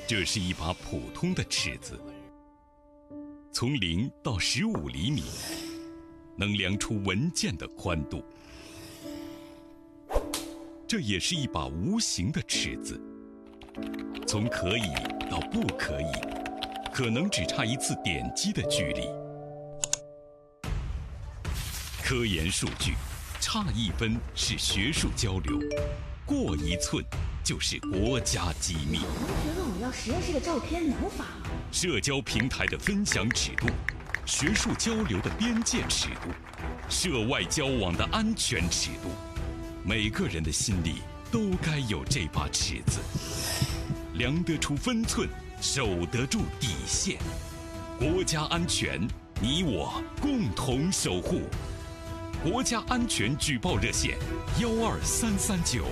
这是一把普通的尺子，从0到15厘米，能量出文件的宽度。这也是一把无形的尺子，从可以到不可以，可能只差一次点击的距离。科研数据，差1分是学术交流，过1寸就是国家机密。 同学问我要实验室的照片，能发吗？ 社交平台的分享尺度，学术交流的边界尺度，涉外交往的安全尺度，每个人的心里都该有这把尺子，量得出分寸，守得住底线。国家安全，你我共同守护。国家安全举报热线：12339。